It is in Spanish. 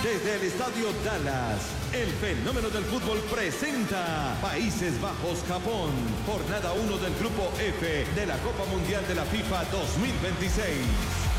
Desde el Estadio Dallas, el fenómeno del fútbol presenta Países Bajos-Japón, jornada 1 del Grupo F de la Copa Mundial de la FIFA 2026.